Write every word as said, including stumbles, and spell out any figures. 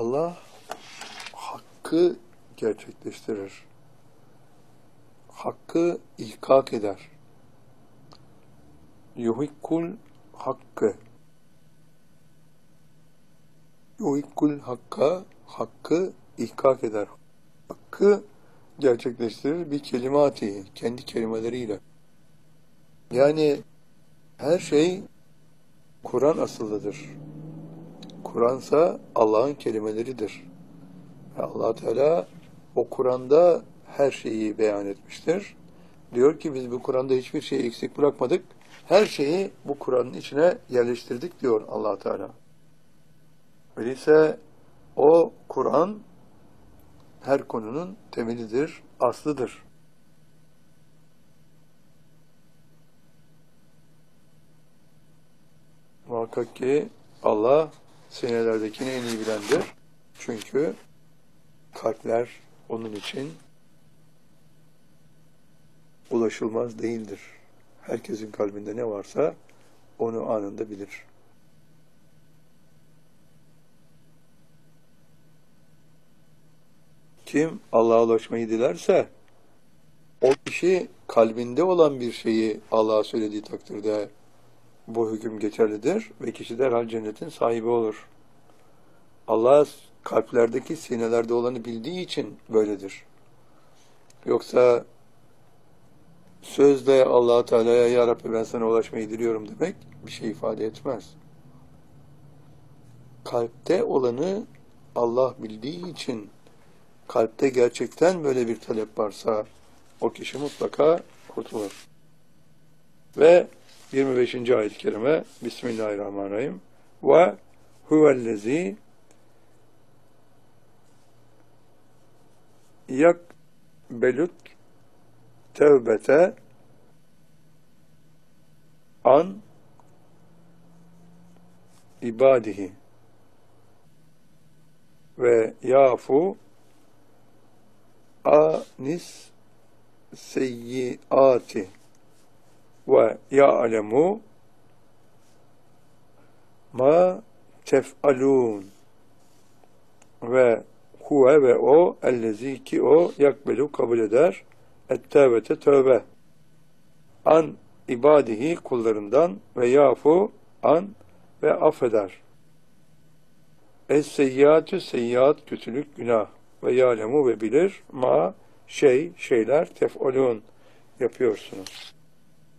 Allah hakkı gerçekleştirir. Hakkı ihkak eder. Yuhikkul hakkı. Yuhikkul hakka, hakkı ihkak eder. Hakkı gerçekleştirir bir kelimatihi, kendi kelimeleriyle. Yani her şey Kur'an asıllıdır. Kur'ansa Allah'ın kelimeleridir. Allah Teala o Kur'an'da her şeyi beyan etmiştir. Diyor ki biz bu Kur'an'da hiçbir şeyi eksik bırakmadık. Her şeyi bu Kur'an'ın içine yerleştirdik diyor Allah Teala. Öyleyse o Kur'an her konunun temelidir, aslıdır. Muhakkak ki Allah sinelerdekini en iyi bilendir. Çünkü kalpler onun için ulaşılmaz değildir. Herkesin kalbinde ne varsa onu anında bilir. Kim Allah'a ulaşmayı dilerse o kişi kalbinde olan bir şeyi Allah'a söylediği takdirde bu hüküm geçerlidir ve kişi derhal cennetin sahibi olur. Allah kalplerdeki sinelerde olanı bildiği için böyledir. Yoksa sözle Allah Teala'ya ya Rabbi ben sana ulaşmayı diliyorum demek bir şey ifade etmez. Kalpte olanı Allah bildiği için kalpte gerçekten böyle bir talep varsa o kişi mutlaka kurtulur. Ve yirmi beşinci ayet-i kerime Bismillahirrahmanirrahim ve huvellezî yakbelut tevbete an ibadihi ve yafu anis seyyiati ve ya'lemu ma tef'alun ve huve ve o ellezî ki o yakbelu kabul eder ettevbete tövbe an ibadihi kullarından ve yafu an ve affeder. Es-seyyiatü seyyiat kötülük günah ve ya'lemu ve bilir ma şey şeyler tef'alun yapıyorsunuz.